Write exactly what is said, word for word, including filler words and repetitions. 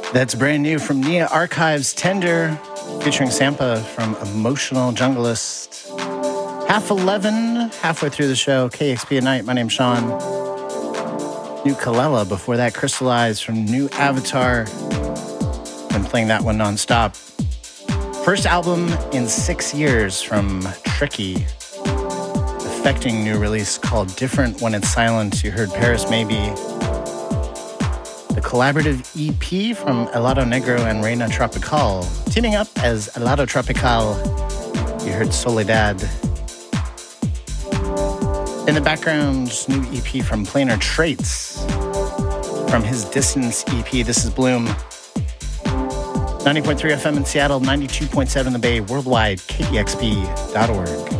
That's brand new from Nia Archives, Tender, featuring Sampa from Emotional Junglist. Half eleven, halfway through the show, K X P at Night. My name's Sean. New Kalela, before that, Crystallize from New Avatar. Been playing that one nonstop. First album in six years from Tricky. Affecting new release called Different When It's Silent. You heard Paris Maybe. The collaborative E P from Helado Negro and Reina Tropical. Teaming up as Helado Tropical. You heard Soledad. In the background, new E P from Planar Traits. From his Distance E P, this is Bloom. ninety point three F M in Seattle, ninety-two point seven in the Bay, worldwide, K E X P dot org.